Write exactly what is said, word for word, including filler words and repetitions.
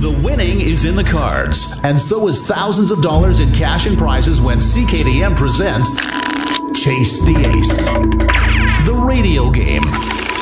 The winning is in the cards, and so is thousands of dollars in cash and prizes when C K D M presents Chase the Ace, the radio game.